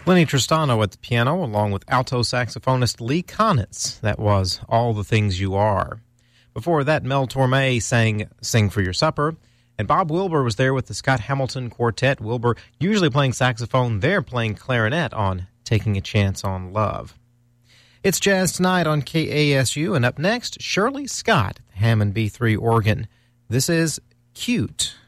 Lenny Tristano at the piano, along with alto saxophonist Lee Konitz. That was All the Things You Are. Before that, Mel Torme sang Sing for Your Supper, and Bob Wilber was there with the Scott Hamilton Quartet. Wilber usually playing saxophone, they're playing clarinet on Taking a Chance on Love. It's Jazz Tonight on KASU, and up next, Shirley Scott, Hammond B3 organ. This is Cute.